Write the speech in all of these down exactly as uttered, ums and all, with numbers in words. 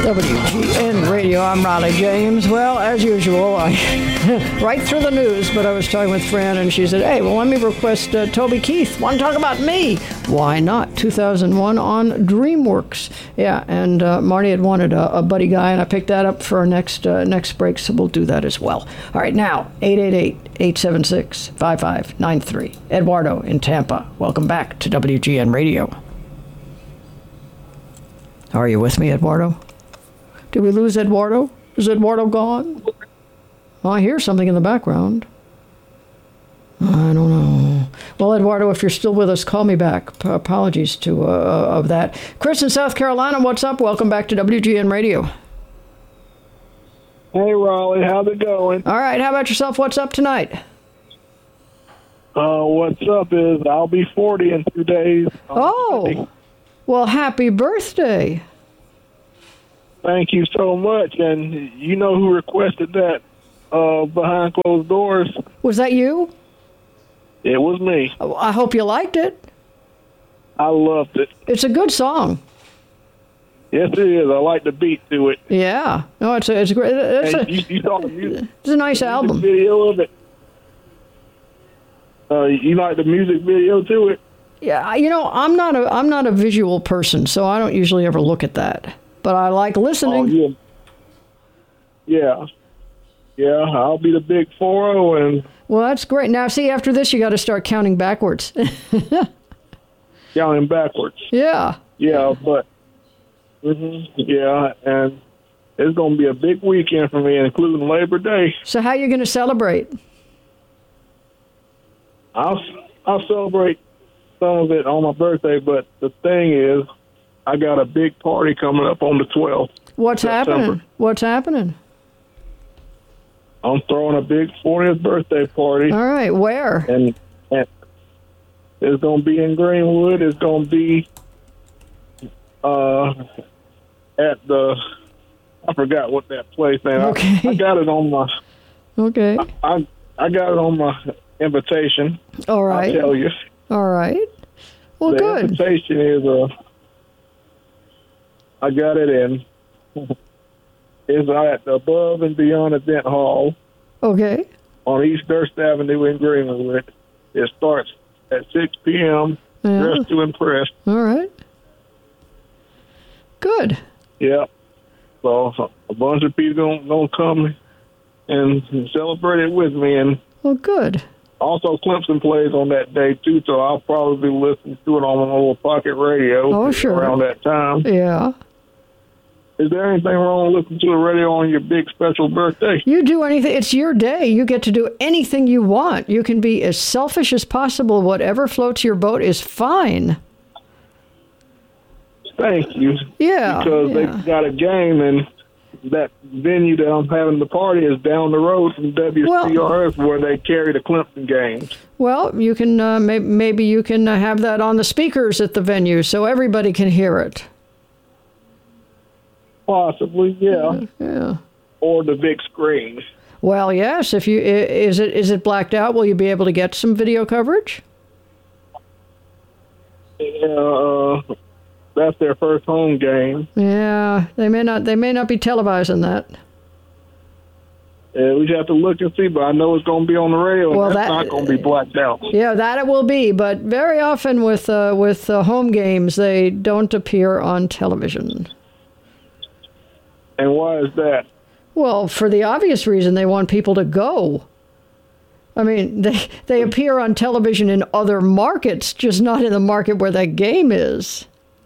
W G N Radio, I'm Riley James. Well, as usual, I right through the news, but I was talking with Fran, and she said, hey, well, let me request uh, Toby Keith. Want to talk about me? Why not? two thousand one on DreamWorks. Yeah, and uh, Marty had wanted a, a buddy guy, and I picked that up for our next, uh, next break, so we'll do that as well. All right, now, eight eight eight, eight seven six, five five nine three. Eduardo in Tampa. Welcome back to W G N Radio. Are you with me, Eduardo? Did we lose Eduardo? Is Eduardo gone? Oh, I hear something in the background. I don't know. Well, Eduardo, if you're still with us, call me back. P- apologies to uh, of that. Chris in South Carolina, what's up? Welcome back to W G N Radio. Hey, Raleigh, how's it going? All right, how about yourself? What's up tonight? Uh, what's up is I'll be forty in two days. Oh, well, happy birthday. Thank you so much. And you know who requested that uh, behind closed doors? Was that you? It was me. I hope you liked it. I loved it. It's a good song. Yes, it is. I like the beat to it. Yeah. No, it's a, it's a great. It's And a, you, you saw the music, it's a nice music album. video of it. Uh, you like the music video to it? Yeah, you know, I'm not a I'm not a visual person, so I don't usually ever look at that. But I like listening. Oh, yeah. Yeah. Yeah, I'll be the big four oh, and Well, that's great. Now, see, after this, you got to start counting backwards. counting backwards. Yeah. Yeah, but hmm yeah, and it's going to be a big weekend for me, including Labor Day. So how are you going to celebrate? I'll I'll celebrate some of it on my birthday, but the thing is, I got a big party coming up on the twelfth. What's September. happening? What's happening? I'm throwing a big fortieth birthday party. All right, where? And, and it's going to be in Greenwood. It's going to be uh, at the, I forgot what that place is. Okay. I, I got it on my, Okay. I I got it on my invitation. All right. I'll tell you. All right. Well, the good. invitation is, uh, I got it in. It's at the Above and Beyond Event Hall Okay. on East Durst Avenue in Greenwood. It starts at six p.m. Yeah. Dress to impress. All right. Good. Yeah. So a bunch of people going to come and celebrate it with me. And Well, good. also Clemson plays on that day, too, so I'll probably be listening to it on my little pocket radio Oh, sure. around that time. Yeah. Is there anything wrong with listening to the radio on your big special birthday? You do anything. It's your day. You get to do anything you want. You can be as selfish as possible. Whatever floats your boat is fine. Thank you. Yeah. Because yeah. they've got a game, and that venue that I'm having the party is down the road from W C R S, well, where they carry the Clemson games. Well, you can uh, maybe, maybe you can uh, have that on the speakers at the venue so everybody can hear it. Possibly, yeah. Yeah. Or the big screen. Well, yes. If you i- is it is it blacked out? Will you be able to get some video coverage? Uh, that's their first home game. Yeah, they may not. They may not be televising that. Uh, we have to look and see, but I know it's going to be on the radio, and Well, that's that- not going to be blacked out. Yeah, that it will be. But very often with uh, with uh, home games, they don't appear on television. And why is that? Well, for the obvious reason, they want people to go. I mean, they they appear on television in other markets, just not in the market where that game is.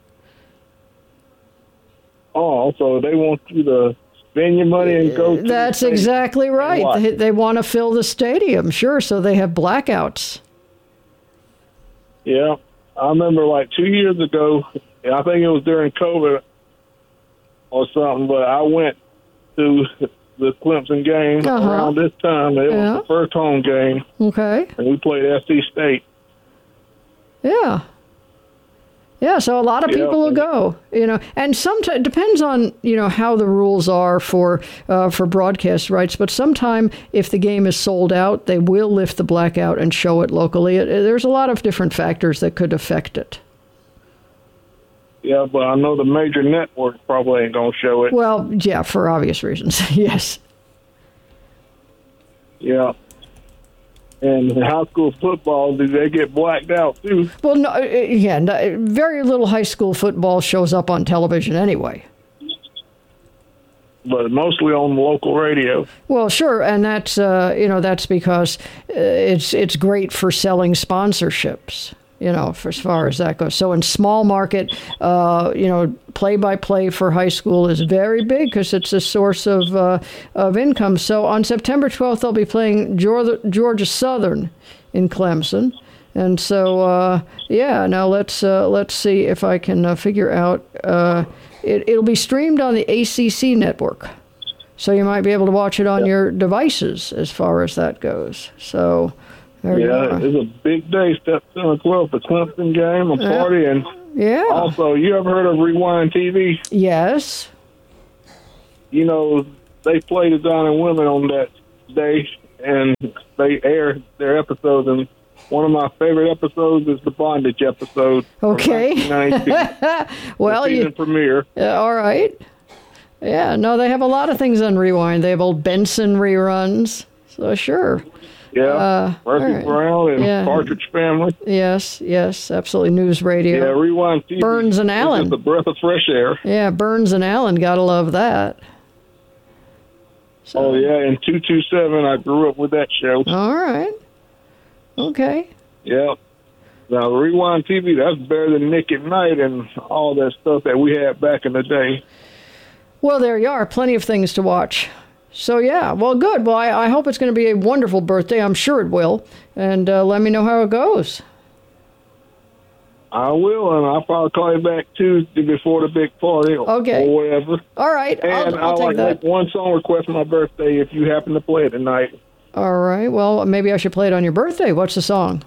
Oh, so they want you to spend your money and go to That's the stadium exactly and right. watch. They, they want to fill the stadium, sure, so they have blackouts. Yeah. I remember like two years ago, I think it was during COVID or something, but I went to the Clemson game Uh-huh. around this time. It Yeah. was the first home game, Okay. and we played S C State. Yeah. Yeah, so a lot of Yeah. people will go, you know, and sometimes it depends on, you know, how the rules are for uh, for broadcast rights. But sometime if the game is sold out, they will lift the blackout and show it locally. It, there's a lot of different factors that could affect it. Yeah, but I know the major networks probably ain't gonna show it. Well, yeah, for obvious reasons. Yes. Yeah. And high school football, do they get blacked out too? Well, no, yeah, no, very little high school football shows up on television anyway. But mostly on the local radio. Well, sure, and that's uh, you know that's because uh, it's it's great for selling sponsorships. You know, for as far as that goes. So in small market, uh, you know, play-by-play for high school is very big because it's a source of uh, of income. So on September twelfth, they'll be playing Georgia, Georgia Southern in Clemson, and so uh, yeah. Now let's uh, let's see if I can uh, figure out. Uh, it, it'll be streamed on the A C C network, so you might be able to watch it on yeah. your devices as far as that goes. So. There yeah, it's a big day, September twelfth, the Clemson game, a party, and yeah. also, you ever heard of Rewind T V? Yes. You know, they play the Don and Women on that day, and they air their episodes, and one of my favorite episodes is the bondage episode. Okay. Well, the season you premiere. Uh, all right. Yeah, no, they have a lot of things on Rewind. They have old Benson reruns, so sure. Yeah, uh, Murphy right. Brown and yeah. Partridge Family. Yes, yes, absolutely. News radio. Yeah, Rewind T V. Burns and Allen. It's a breath of fresh air. Yeah, Burns and Allen. Gotta love that. So, oh, yeah, and two two seven, I grew up with that show. All right. Okay. Yeah. Now, Rewind T V, that's better than Nick at Night and all that stuff that we had back in the day. Well, there you are. Plenty of things to watch. So, yeah, well, good. Well, I, I hope it's going to be a wonderful birthday. I'm sure it will. And uh, let me know how it goes. I will, and I'll probably call you back Tuesday before the big party okay. or whatever. All right. And I'll, I'll I'll take like that. make one song request for my birthday if you happen to play it tonight. All right. Well, maybe I should play it on your birthday. What's the song?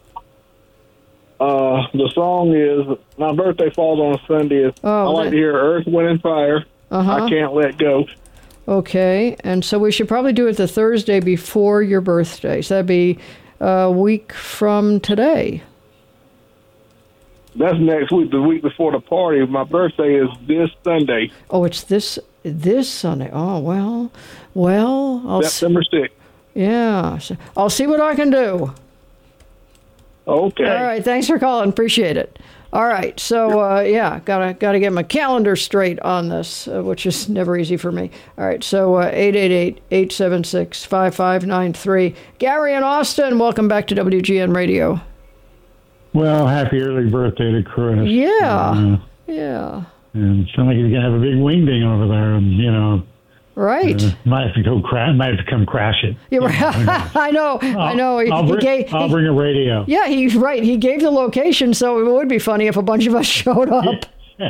Uh, the song is, my birthday falls on a Sunday. Is, oh, I like that... to hear Earth, Wind, and Fire. Uh-huh. I Can't Let Go. Okay, and so we should probably do it the Thursday before your birthday. So that'd be a week from today. That's next week, the week before the party. My birthday is this Sunday. Oh, it's this this Sunday. Oh, well, well. I'll September sixth. Yeah, so I'll see what I can do. Okay. All right, thanks for calling. Appreciate it. All right, so uh, yeah, gotta gotta get my calendar straight on this, uh, which is never easy for me. All right, so uh, eight eight eight, eight seven six, five five nine three. Gary and Austin, welcome back to W G N Radio. Well, happy early birthday to Chris. Yeah, uh, yeah. And it sounds like he's gonna have a big wingding over there, and you know. Right. Uh, might have to go crash. Might have to come crash it. Yeah, right. I know. I'll, I know. He, I'll, bring, he gave, I'll he, bring a radio. Yeah, he's right. He gave the location, so it would be funny if a bunch of us showed up.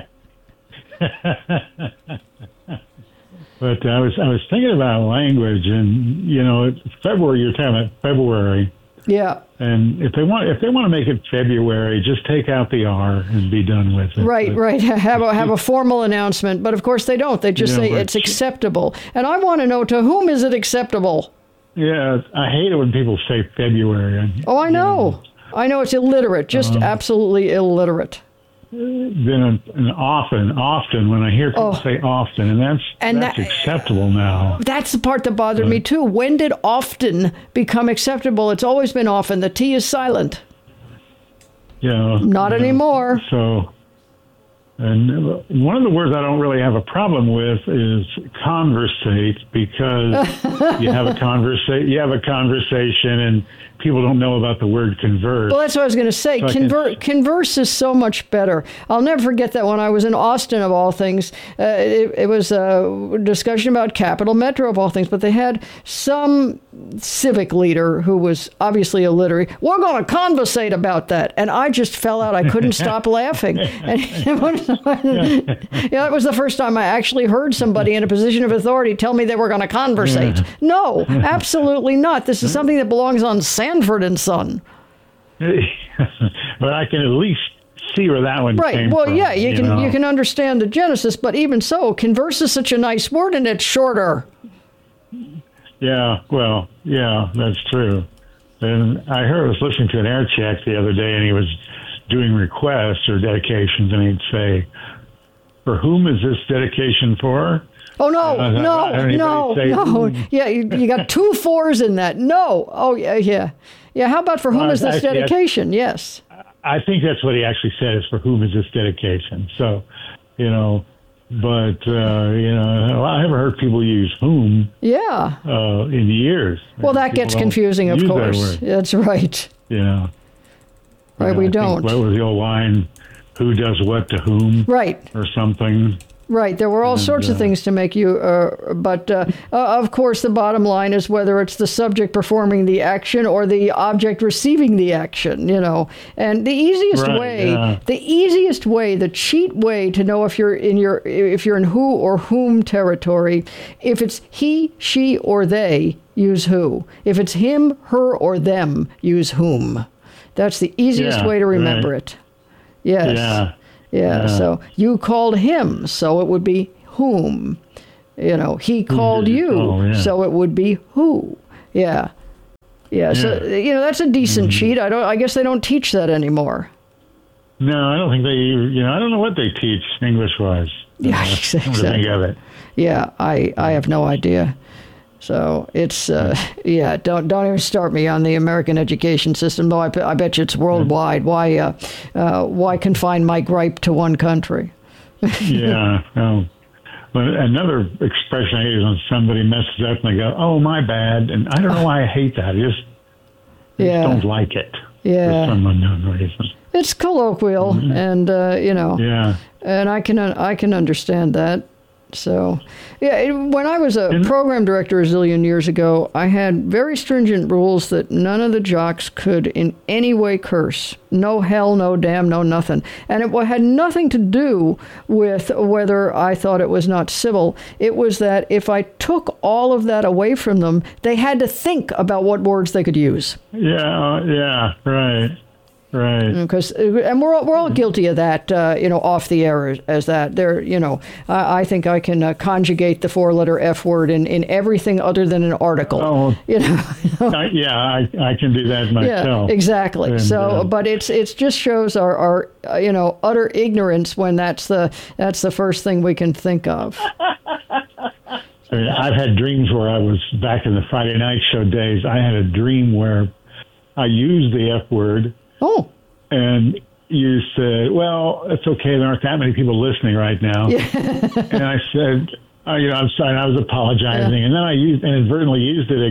But I was I was thinking about language, and you know, February. You're talking about February. Yeah. And if they want if they want to make it February, just take out the R and be done with it. Right, but, right. Have a have a formal announcement, but of course they don't. They just you know, say it's acceptable. And I want to know, to whom is it acceptable? Yeah, I hate it when people say February. Oh, I know. know. I know it's illiterate, just um, absolutely illiterate. Then an often, often, when I hear people oh. say often, and that's and that's that, acceptable now. That's the part that bothered but, me too. When did often become acceptable? It's always been often. The T is silent. Yeah. Not you know, anymore. So, and one of the words I don't really have a problem with is conversate, because you have a conversa- you have a conversation and people don't know about the word converse. Well, that's what I was going to say. So Conver- converse is so much better. I'll never forget that when I was in Austin, of all things. Uh, it, it was a discussion about Capital Metro, of all things, but they had some civic leader who was obviously illiterate. We're going to conversate about that. And I just fell out. I couldn't stop laughing. And it was, you know, it was the first time I actually heard somebody in a position of authority tell me they were going to conversate. Yeah. No, absolutely not. This is something that belongs on Sanford and Son. But I can at least see where that one right. came well, from. Well, yeah, you, you can know? you can understand the genesis, but even so, converse is such a nice word, and it's shorter. Yeah, well, yeah, that's true. And I heard I was listening to an air check the other day, and he was doing requests or dedications, and he'd say, "For whom is this dedication for?" Oh, no, Uh, no, no, say, no. "Hmm." Yeah, you, you got two fours in that. No. Oh, yeah, yeah. Yeah, how about for whom Well, is this actually, dedication? Yes. I think that's what he actually said, is for whom is this dedication. So, you know, but, uh, you know, I haven't heard people use whom Yeah. uh, in years. Well, that People gets don't confusing, of use that course. word, That's right. you know. Right, You know, we I think, don't. what was the old line? Who does what to whom? Right. Or something. Right. There were all And, sorts of uh, things to make you, uh, but uh, uh, of course, the bottom line is whether it's the subject performing the action or the object receiving the action, you know. And the easiest Right, way, yeah. the easiest way, the cheat way to know if you're in your, if you're in who or whom territory, if it's he, she, or they, use who. If it's him, her, or them, use whom. That's the easiest Yeah, way to remember right. it. Yes. Yeah. Yeah, Yeah. so you called him, so it would be whom. You know, he called did you you, call? Yeah. so it would be who. Yeah. Yeah, so Yeah. you know, that's a decent cheat. I don't I guess they don't teach that anymore. No, I don't think they, you know, I don't know what they teach English-wise. Yeah, uh, exactly. Come to think of it. Yeah, I I have no idea. So it's uh, yeah. Don't don't even start me on the American education system. Though I, be- I bet you it's worldwide. Why uh, uh, why confine my gripe to one country? Yeah. No. But another expression I hate is when somebody messes up and they go, "Oh, my bad," and I don't know why I hate that. I just, I Yeah. just don't like it Yeah. for some unknown reason. It's colloquial, and uh, you know, Yeah. and I can I can understand that. So, yeah, it, when I was a And- program director a zillion years ago, I had very stringent rules that none of the jocks could in any way curse. No hell, no damn, no nothing. And it wa- had nothing to do with whether I thought it was not civil. It was that if I took all of that away from them, they had to think about what words they could use. Yeah. Uh, yeah. Right. Right. Because and we're all, we're all guilty of that, uh, you know, off the air as, as that. There, you know, I, I think I can uh, conjugate the four-letter F word in, in everything other than an article. Oh. You know. I, yeah. I, I can do that myself. Yeah, exactly. And, so, uh, but it's it's just shows our, our uh, you know, utter ignorance when that's the that's the first thing we can think of. I mean, I've had dreams where I was back in the Friday night show days. I had a dream where I used the F word. Oh. And you said, "Well, it's okay. There aren't that many people listening right now." Yeah. And I said, oh, "You know, I'm sorry." I was apologizing, yeah. And then I used inadvertently used it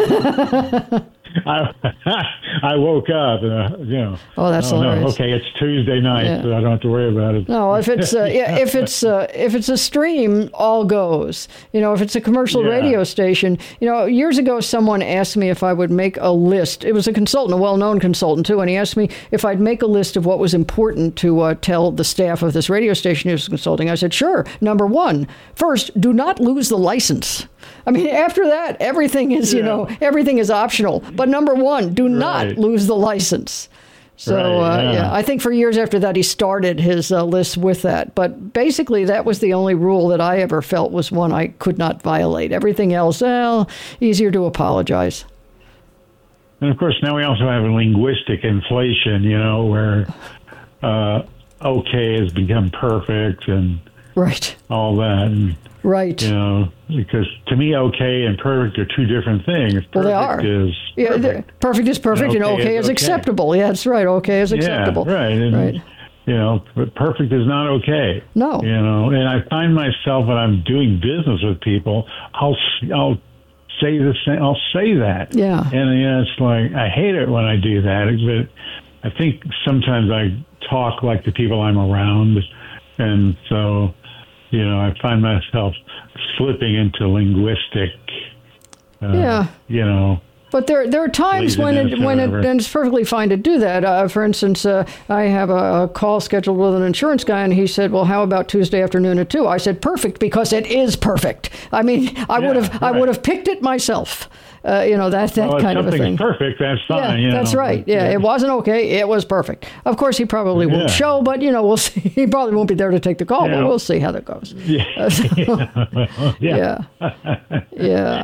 again. I I woke up and uh, you know. Oh, that's oh, hilarious. No, okay, it's Tuesday night, Yeah. so I don't have to worry about it. No, if it's uh, yeah, if it's uh, if it's a stream, all goes. You know, if it's a commercial Yeah. radio station. You know, years ago, someone asked me if I would make a list. It was a consultant, a well-known consultant too, and he asked me if I'd make a list of what was important to uh, tell the staff of this radio station he was consulting. I said, sure. Number one, first, do not lose the license. I mean, after that, everything is, you Yeah. know, everything is optional. But number one, do not Right. lose the license. So, Right, uh, yeah. yeah, I think for years after that, he started his uh, list with that. But basically, that was the only rule that I ever felt was one I could not violate. Everything else, well, easier to apologize. And of course, now we also have a linguistic inflation. You know, where uh, okay has become perfect and Right, all that. And, right. you know, because to me, okay and perfect are two different things. Perfect Well, they are. is Yeah, the- perfect. perfect is perfect, and And okay, okay is is okay. acceptable. Yeah, that's right. Okay is acceptable. Yeah, right. And, Right. You know, but perfect is not okay. No. You know, and I find myself when I'm doing business with people, I'll I'll say the same. I'll say that. Yeah. And you know, it's like I hate it when I do that. But I think sometimes I talk like the people I'm around, and so you know, I find myself slipping into linguistic. Uh, Yeah. You know. But there, there are times when it, Laziness or when it, whatever. and it's perfectly fine to do that. Uh, for instance, uh, I have a, a call scheduled with an insurance guy, and he said, "Well, how about Tuesday afternoon at two?" I said, "Perfect," because it is perfect. I mean, I Yeah, would have, I right. would have picked it myself. Uh, you know, that that Well, if kind of a something's thing. perfect, that's fine. Yeah, you that's know, right. but, Yeah, it wasn't okay. It was perfect. Of course, he probably won't Yeah. show, but you know, we'll see. He probably won't be there to take the call, Yeah. but we'll see how that goes. Yeah. Yeah, yeah. yeah.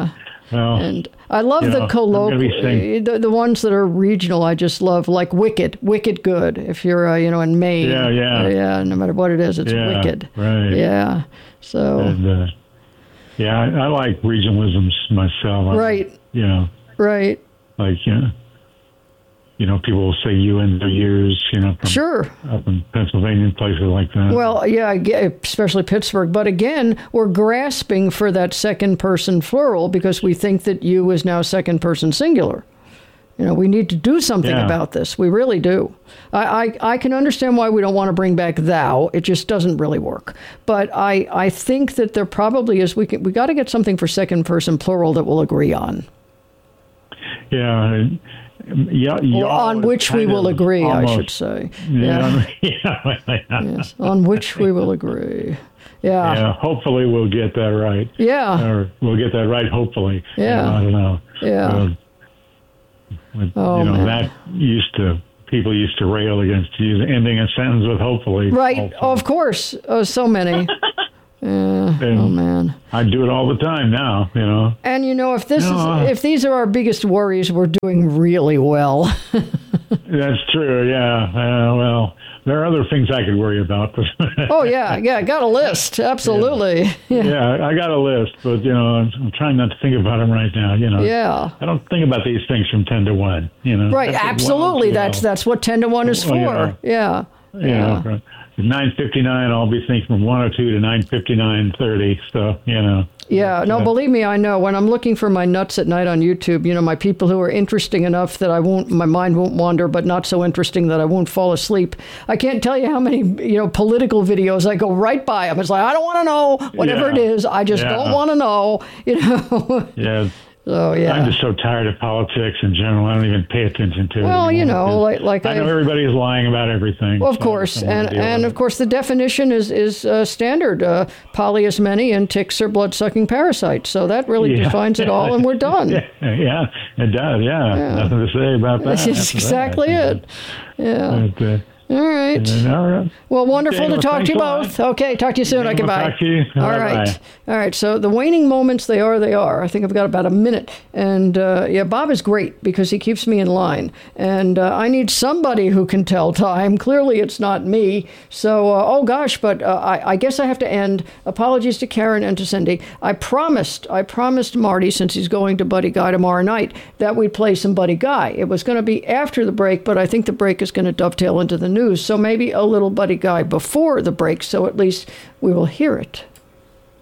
Well, and I love you the know, colloquial, I'm gonna be saying- the, the ones that are regional. I just love, like Wicked, Wicked Good. If you're, uh, you know, in Maine, Yeah, yeah. uh, yeah. No matter what it is, it's Yeah, Wicked. right. Yeah. So. And, uh, yeah, I, I like regionalisms myself. I, Right. You know, Right. like, you know, you know, people will say you in their years, you know, from Sure. up in Pennsylvania and places like that. Well, yeah, I get- especially Pittsburgh. But again, we're grasping for that second person plural because we think that you is now second person singular. You know, we need to do something Yeah. about this. We really do. I, I, I can understand why we don't want to bring back thou. It just doesn't really work. But I, I think that there probably is. We can, we got to get something for second person plural that we'll agree on. Yeah. and- Yeah, Or on which we will agree, I should say. Yeah, yeah, yeah. Yes, on which we will agree. Yeah. Yeah, hopefully we'll get that right. Yeah. Or we'll get that right, hopefully. Yeah. You know, I don't know. Yeah. Uh, with, Oh, you know, man. that used to, people used to rail against using, ending a sentence with hopefully. Right. also. Oh, of course. Oh, so many. Yeah. And Oh, man. I do it all the time now, you know. And you know, if this No. is if these are our biggest worries, we're doing really well. That's true, yeah. Uh, well, there are other things I could worry about. But Oh yeah, yeah, got a list. Absolutely. Yeah. yeah, I got a list, but, you know, I'm, I'm trying not to think about them right now, you know. Yeah. I don't think about these things from ten to one, you know. Right, That's what absolutely. one, That's you know. that's what ten to one is Well, for. Yeah. You know, at nine fifty-nine, I'll be thinking from one oh two to nine fifty-nine thirty. So, you know. Yeah, no, Uh, believe me, I know. When I'm looking for my nuts at night on YouTube, you know, my people who are interesting enough that I won't, my mind won't wander, but not so interesting that I won't fall asleep. I can't tell you how many, you know, political videos I go right by them. It's like, I don't want to know whatever Yeah. it is. I just Yeah. don't want to know, you know. Yeah. So, yeah. I'm just so tired of politics in general. I don't even pay attention to it. Well, you anymore, know, like- because like I know I- everybody's lying about everything. Well, of so course, I don't wanna and deal with and it. of course the definition is is uh, standard. Uh, poly is many, and ticks are blood-sucking parasites. So that really Yeah. defines it all, and we're done. yeah, yeah, it does. Yeah. Yeah. Nothing to say about that. That's after exactly that. it. Yeah. But, uh, All right. and, all right. Well, wonderful Okay, to well, talk thanks to you a lot. both. Okay, talk to you soon. Okay, Okay, we'll bye. talk to you. All All right, right. bye. All right. So the waning moments, they are, they are. I think I've got about a minute. And uh, yeah, Bob is great because he keeps me in line. And uh, I need somebody who can tell time. Clearly, it's not me. So, uh, oh gosh, but uh, I, I guess I have to end. Apologies to Karen and to Cindy. I promised, I promised Marty, since he's going to Buddy Guy tomorrow night, that we'd play some Buddy Guy. It was going to be after the break, but I think the break is going to dovetail into the news. So maybe a little Buddy Guy before the break, so at least we will hear it.